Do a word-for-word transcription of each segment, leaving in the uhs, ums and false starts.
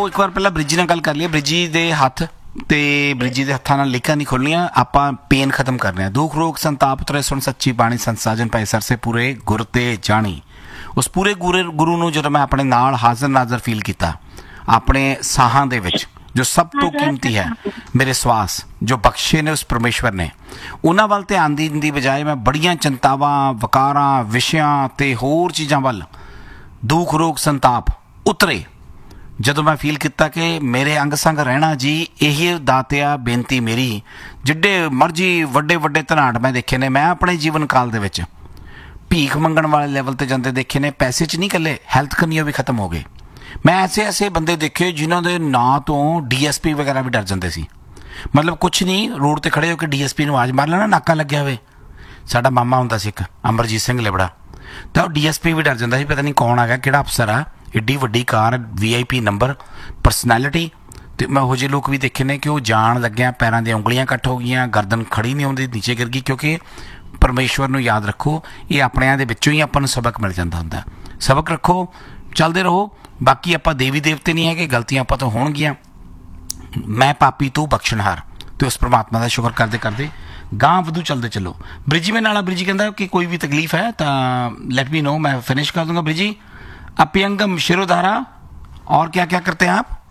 ਇੱਕ ਵਾਰ ਪਹਿਲਾਂ ਬ੍ਰਿਜੀ ਨਾਲ ਗੱਲ ਕਰ ਲਈਏ। ਬ੍ਰਿਜੀ ਦੇ ਹੱਥ ਤੇ ਬ੍ਰਿਜੀ ਦੇ ਹੱਥਾਂ ਨਾਲ ਲਿਖਾਂ ਨਹੀਂ ਖੋਲਣੀਆਂ। ਆਪਾਂ ਪੇਨ ਖਤਮ ਕਰਨੇ ਆ। ਦੁੱਖ ਰੋਗ ਸੰਤਾਪ ਉਤਰੇ ਸੁਣ ਸੱਚੀ ਬਾਣੀ ਸੰਸਾਜਨ ਪਏ ਸਰਸੇ ਪੂਰੇ ਗੁਰ ਤੇ ਜਾਣੀ। ਉਸ ਪੂਰੇ ਗੁਰੂ ਗੁਰੂ ਨੂੰ ਜਦੋਂ ਮੈਂ ਆਪਣੇ ਨਾਲ ਹਾਜ਼ਰ ਨਾਜ਼ਰ ਫੀਲ ਕੀਤਾ, ਆਪਣੇ ਸਾਹਾਂ ਦੇ ਵਿੱਚ ਜੋ ਸਭ ਤੋਂ ਕੀਮਤੀ ਹੈ ਮੇਰੇ ਸਵਾਸ ਜੋ ਬਖਸ਼ੇ ਨੇ ਉਸ ਪਰਮੇਸ਼ਵਰ ਨੇ, ਉਹਨਾਂ ਵੱਲ ਧਿਆਨ ਦੇਣ ਦੀ ਬਜਾਏ ਮੈਂ ਬੜੀਆਂ ਚਿੰਤਾਵਾਂ, ਵਕਾਰਾਂ, ਵਿਸ਼ਿਆਂ ਅਤੇ ਹੋਰ ਚੀਜ਼ਾਂ ਵੱਲ ਦੁੱਖ ਰੋਗ ਸੰਤਾਪ ਉਤਰੇ। ਜਦੋਂ ਮੈਂ ਫੀਲ ਕੀਤਾ ਕਿ ਮੇਰੇ ਅੰਗ ਸੰਗ ਰਹਿਣਾ ਜੀ, ਇਹੀ ਦਾਤਿਆ ਬੇਨਤੀ ਮੇਰੀ। ਜਿੱਡੇ ਮਰਜ਼ੀ ਵੱਡੇ ਵੱਡੇ ਧਨਾਟ ਮੈਂ ਦੇਖੇ ਨੇ, ਮੈਂ ਆਪਣੇ ਜੀਵਨ ਕਾਲ ਦੇ ਵਿੱਚ ਭੀਖ ਮੰਗਣ ਵਾਲੇ ਲੈਵਲ 'ਤੇ ਜਾਂਦੇ ਦੇਖੇ ਨੇ। ਪੈਸੇ 'ਚ ਨਹੀਂ ਇਕੱਲੇ, ਹੈਲਥ ਕਰਨੀਆਂ ਵੀ ਖਤਮ ਹੋ ਗਏ। ਮੈਂ ਐਸੇ ਐਸੇ ਬੰਦੇ ਦੇਖੇ ਜਿਨ੍ਹਾਂ ਦੇ ਨਾਂ ਤੋਂ ਡੀ ਐਸ ਪੀ ਵਗੈਰਾ ਵੀ ਡਰ ਜਾਂਦੇ ਸੀ। ਮਤਲਬ ਕੁਛ ਨਹੀਂ, ਰੋਡ 'ਤੇ ਖੜ੍ਹੇ ਹੋ ਕੇ ਡੀ ਐਸ ਪੀ ਨੂੰ ਆਵਾਜ਼ ਮਾਰ ਲੈਣਾ, ਨਾਕਾ ਲੱਗਿਆ ਹੋਵੇ। ਸਾਡਾ ਮਾਮਾ ਹੁੰਦਾ ਸੀ ਇੱਕ ਅਮਰਜੀਤ ਸਿੰਘ ਲਿਬੜਾ, ਤਾਂ ਉਹ ਡੀ ਐਸ ਪੀ ਵੀ ਡਰ ਜਾਂਦਾ ਸੀ, ਪਤਾ ਨਹੀਂ ਕੌਣ ਆ ਗਿਆ, ਕਿਹੜਾ ਅਫਸਰ ਆ, ਐਡੀ ਵੱਡੀ ਕਾਰ, ਵੀ ਆਈ ਪੀ ਨੰਬਰ, ਪਰਸਨੈਲਿਟੀ। ਅਤੇ ਮੈਂ ਇਹੋ ਜਿਹੇ ਲੋਕ ਵੀ ਦੇਖੇ ਨੇ ਕਿ ਉਹ ਜਾਣ ਲੱਗਿਆ ਪੈਰਾਂ ਦੀਆਂ ਉਂਗਲੀਆਂ ਕੱਟ ਹੋ ਗਈਆਂ, ਗਰਦਨ ਖੜੀ ਨਹੀਂ ਆਉਂਦੀ, ਨੀਚੇ ਗਿਰ ਗਈ। ਕਿਉਂਕਿ ਪਰਮੇਸ਼ਵਰ ਨੂੰ ਯਾਦ ਰੱਖੋ, ਇਹ ਆਪਣਿਆਂ ਦੇ ਵਿੱਚੋਂ ਹੀ ਆਪਾਂ ਨੂੰ ਸਬਕ ਮਿਲ ਜਾਂਦਾ ਹੁੰਦਾ। ਸਬਕ ਰੱਖੋ, ਚੱਲਦੇ ਰਹੋ। ਬਾਕੀ ਆਪਾਂ ਦੇਵੀ ਦੇਵਤੇ ਨਹੀਂ ਹੈਗੇ, ਗਲਤੀਆਂ ਆਪਾਂ ਤੋਂ ਹੋਣਗੀਆਂ। ਮੈਂ ਪਾਪੀ ਤੂੰ ਬਖਸ਼ਣਹਾਰ, ਅਤੇ ਉਸ ਪਰਮਾਤਮਾ ਦਾ ਸ਼ੁਕਰ ਕਰਦੇ ਕਰਦੇ ਗਾਂਹ ਵਧੂ ਚੱਲਦੇ ਚੱਲੋ। ਬ੍ਰਿਜੀ ਮੇਰੇ ਨਾਲ ਬ੍ਰਿਜੀ ਕਹਿੰਦਾ ਕਿ ਕੋਈ ਵੀ ਤਕਲੀਫ ਹੈ ਤਾਂ ਲੈਟ मी नो, मैं फिनिश कर दूंगा। ब्रिजी, अप्यंगम शिरोधारा और क्या क्या करते हैं आप?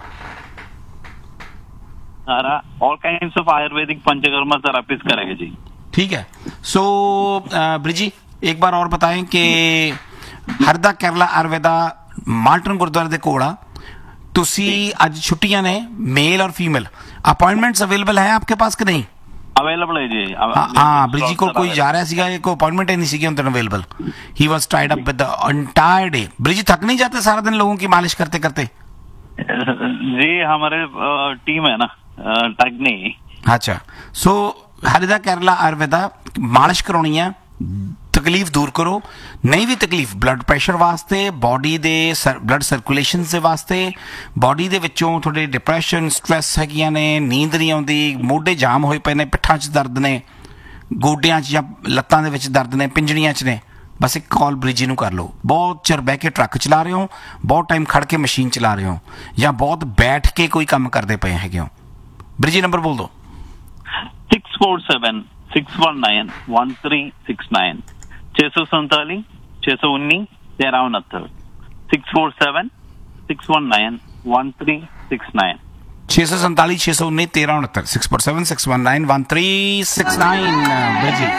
All kinds of Ayurvedic panchakarma therapies करेंगे जी। ठीक है। सो ब्रिजी एक बार और बताएं कि हरदा केरला आयुर्वेदा माल्टन गुरुद्वारे ਦੇ ਕੋਲ ਆ। ਤੁਸੀਂ ਅੱਜ ਛੁੱਟੀਆਂ ਨੇ, मेल और फीमेल अपॉइंटमेंट्स अवेलेबल है आपके पास कि नहीं? अवेलेबल है जी। हाँ, ब्रिजी को कोई जा रहा ਸੀਗਾ, ਕੋਈ अपॉइंटमेंट ही नहीं सी उन available. He was tied up with the entire day. Breezy थक नहीं जाते सारा दिन लोगों की मालिश करते करते? जी हमारे टीम है ना टगनी। अच्छा, सो हरिदा केरला आयुर्वेदा मालिश कराਉਣੀ ਹੈ, ਤਕਲੀਫ ਦੂਰ ਕਰੋ। ਨਹੀਂ ਵੀ ਤਕਲੀਫ, ਬਲੱਡ ਪ੍ਰੈਸ਼ਰ ਵਾਸਤੇ, ਬਾਡੀ ਦੇ ਸਰ ਬਲੱਡ ਸਰਕੂਲੇਸ਼ਨ ਦੇ ਵਾਸਤੇ, ਬਾਡੀ ਦੇ ਵਿੱਚੋਂ ਤੁਹਾਡੇ ਡਿਪਰੈਸ਼ਨ, ਸਟ੍ਰੈਸ ਹੈਗੀਆਂ ਨੇ, ਨੀਂਦ ਨਹੀਂ ਆਉਂਦੀ, ਮੋਢੇ ਜਾਮ ਹੋਏ ਪਏ ਨੇ, ਪਿੱਠਾਂ 'ਚ ਦਰਦ ਨੇ, ਗੋਡਿਆਂ 'ਚ ਜਾਂ ਲੱਤਾਂ ਦੇ ਵਿੱਚ ਦਰਦ ਨੇ, ਪਿੰਜੜੀਆਂ 'ਚ ਨੇ, ਬਸ ਇੱਕ ਕਾਲ ਬ੍ਰਿਜੀ ਨੂੰ ਕਰ ਲਓ। ਬਹੁਤ ਚਿਰ ਬਹਿ ਕੇ ਟਰੱਕ ਚਲਾ ਰਹੇ ਹੋ, ਬਹੁਤ ਟਾਈਮ ਖੜ੍ਹ ਕੇ ਮਸ਼ੀਨ ਚਲਾ ਰਹੇ ਹੋ, ਜਾਂ ਬਹੁਤ ਬੈਠ ਕੇ ਕੋਈ ਕੰਮ ਕਰਦੇ ਪਏ ਹੈਗੇ ਹੋ, ਬ੍ਰਿਜੀ ਨੰਬਰ ਬੋਲ ਦਿਓ। Six four seven six one nine one three six nine छः सौ सैंतालीस छः सौ उन्नीस तेरह उनहत्तर six four seven six one nine one three six nine छः सौ सैंतालीस छः सौ उन्नीस तेरह उनहत्तर six four seven six one nine one three six nine.